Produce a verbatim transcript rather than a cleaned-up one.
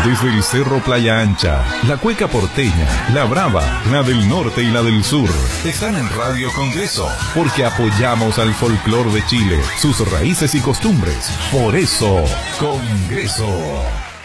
Desde el Cerro Playa Ancha, la Cueca Porteña, la Brava, la del Norte y la del Sur, están en Radio Congreso, porque apoyamos al folclor de Chile, sus raíces y costumbres. Por eso, Congreso.